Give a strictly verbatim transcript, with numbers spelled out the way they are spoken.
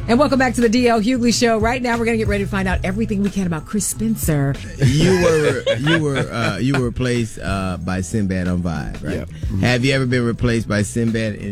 And welcome back to the D L Hughley Show. Right now, we're going to get ready to find out everything we can about Chris Spencer. You were you were uh, you were replaced uh, by Sinbad on Vibe, right? Yeah. Mm-hmm. Have you ever been replaced by Sinbad in